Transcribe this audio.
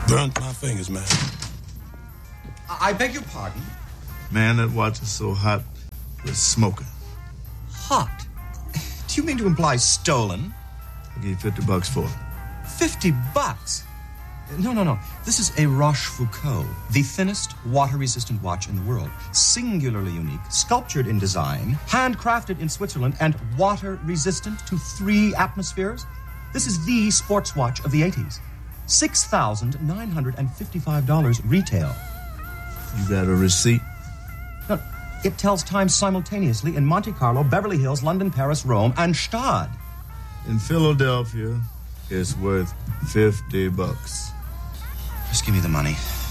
Burnt my fingers, man. I beg your pardon? Man, that watch is so hot, it's smoking. Hot? Do you mean to imply stolen? I'll give you $50 for it. $50? No. This is a Rochefoucauld, the thinnest water-resistant watch in the world. Singularly unique, sculptured in design, handcrafted in Switzerland, and water-resistant to 3 atmospheres. This is the sports watch of the 80s. $6,955 retail. You got a receipt? No, it tells time simultaneously in Monte Carlo, Beverly Hills, London, Paris, Rome, and Stade. In Philadelphia, it's worth $50. Just give me the money.